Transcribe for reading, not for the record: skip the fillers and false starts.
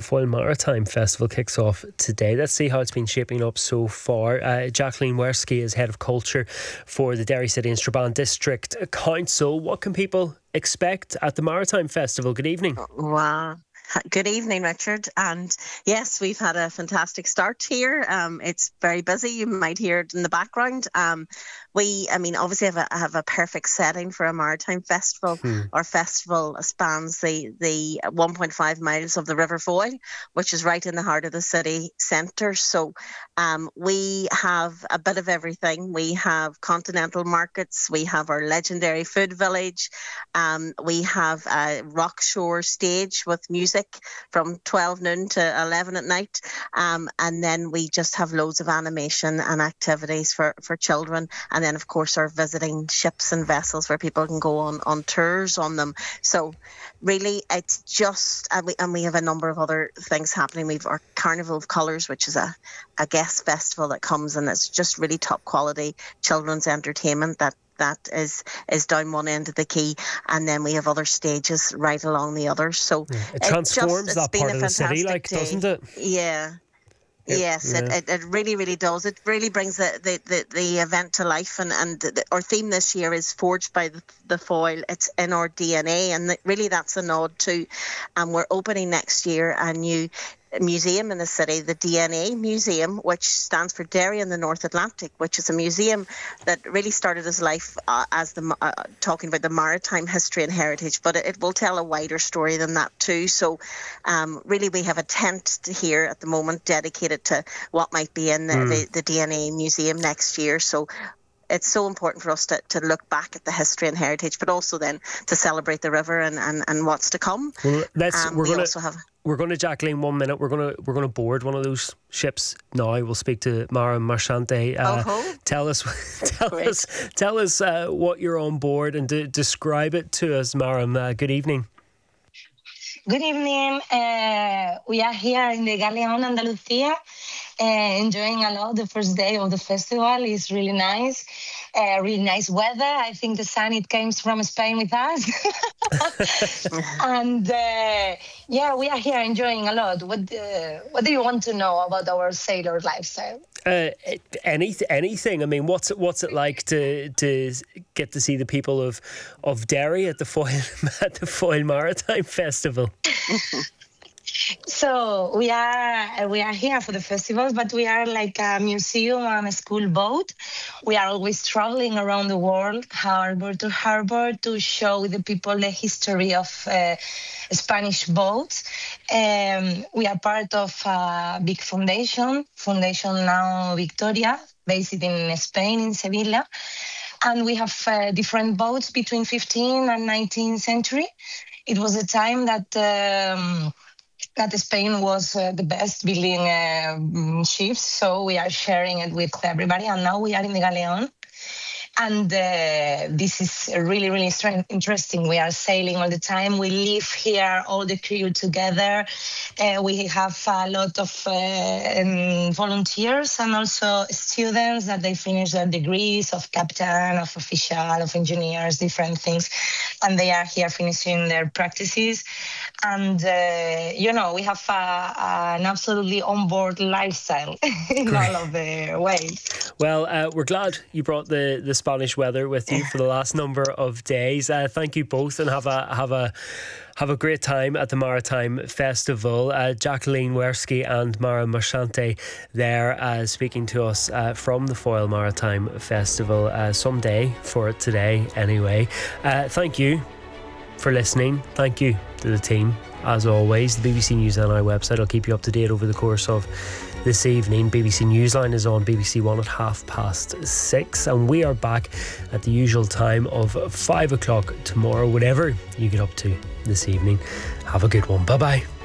Foyle Maritime Festival kicks off today. Let's see how it's been shaping up so far. Jacqueline Werski is Head of Culture for the Derry City and Strabane District Council. What can people expect at the Maritime Festival? Good evening. Wow. Good evening, Richard. And yes, we've had a fantastic start here. It's very busy. You might hear it in the background. Obviously have a perfect setting for a maritime festival. Our festival spans the 1.5 miles of the River Foyle, which is right in the heart of the city centre. So we have a bit of everything. We have continental markets. We have our legendary food village. We have a rock shore stage with music from 12 noon to 11 at night. And then we just have loads of animation and activities for children. And then, of course, our visiting ships and vessels where people can go on tours on them. So really, it's just, and we have a number of other things happening. We've our Carnival of Colours, which is a guest festival that comes, and it's just really top quality children's entertainment that is down one end of the quay, and then we have other stages right along the others. So it transforms that part of the city, doesn't it? Yeah. Yes, yeah. It really, really does. It really brings the event to life, and our theme this year is Forged by the Foyle. It's in our DNA, and really that's a nod to, we're opening next year a new museum in the city, the DNA Museum, which stands for Derry in the North Atlantic, which is a museum that really started its life as talking about the maritime history and heritage, but it will tell a wider story than that too. So really we have a tent here at the moment dedicated to what might be in the DNA Museum next year. So it's so important for us to look back at the history and heritage, but also then to celebrate the river and what's to come. Well, we're going to, Jacqueline, 1 minute. We're going to board one of those ships now. We'll speak to Mara Marchante. Tell us what you're on board and describe it to us, Mara. Good evening. Good evening. We are here in the Galeon, Andalusia, enjoying a lot. The first day of the festival is really nice. Really nice weather. I think the sun, it comes from Spain with us. And we are here enjoying a lot. What do you want to know about our sailor lifestyle? Anything. I mean, what's it like to get to see the people of Derry at the Foyle Maritime Festival? So we are here for the festivals, but we are like a museum and a school boat. We are always traveling around the world, harbor to harbor, to show the people the history of Spanish boats. We are part of a big foundation now Victoria, based in Spain, in Sevilla. And we have different boats between 15th and 19th century. It was a time that Spain was the best building ships, so we are sharing it with everybody. And now we are in the Galeon. And this is really, really interesting. We are sailing all the time. We live here, all the crew together. We have a lot of volunteers and also students that they finish their degrees of captain, of official, of engineers, different things. And they are here finishing their practices. And, we have an absolutely on-board lifestyle in all of the ways. Well, we're glad you brought the Spanish weather with you for the last number of days. Thank you both, and have a great time at the Maritime Festival. Jacqueline Werski and Mara Marchante there speaking to us from the Foyle Maritime Festival. Someday for it today anyway. Thank you for listening. Thank you to the team. As always, the BBC News NI website will keep you up to date over the course of this evening. BBC Newsline is on BBC One at 6:30, and we are back at the usual time of 5 o'clock tomorrow. Whatever you get up to this evening, have a good one. Bye bye.